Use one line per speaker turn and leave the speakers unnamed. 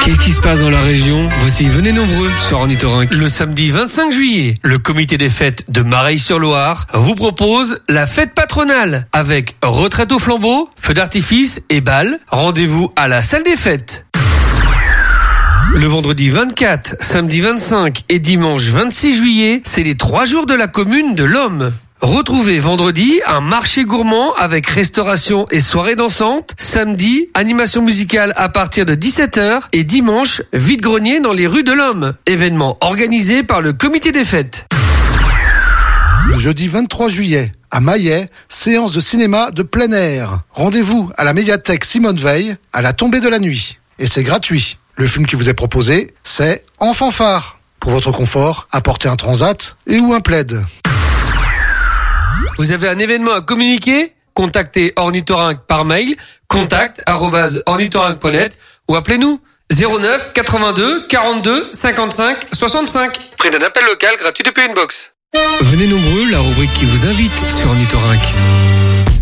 Qu'est-ce qui se passe dans la région? Voici, venez nombreux sur Ornithorynque. Le samedi 25 juillet, le comité des fêtes de Mareil-sur-Loire vous propose la fête patronale avec retraite au flambeau, feux d'artifice et bal. Rendez-vous à la salle des fêtes. Le vendredi 24, samedi 25 et dimanche 26 juillet, c'est les 3 jours de la commune de l'Homme. Retrouvez vendredi un marché gourmand avec restauration et soirée dansante. Samedi, animation musicale à partir de 17h. Et dimanche, vide-grenier dans les rues de l'Homme. Événement organisé par le comité des fêtes.
Le jeudi 23 juillet, à Maillet, séance de cinéma de plein air. Rendez-vous à la médiathèque Simone Veil à la tombée de la nuit. Et c'est gratuit. Le film qui vous est proposé, c'est En fanfare. Pour votre confort, apportez un transat et ou un plaid.
Vous avez un événement à communiquer? Contactez Ornithorynque par mail, contact@ornithorynque.net ou appelez-nous 09 82 42 55 65. Prix d'un appel local gratuit depuis une box. Venez nombreux, la rubrique qui vous invite sur Ornithorynque.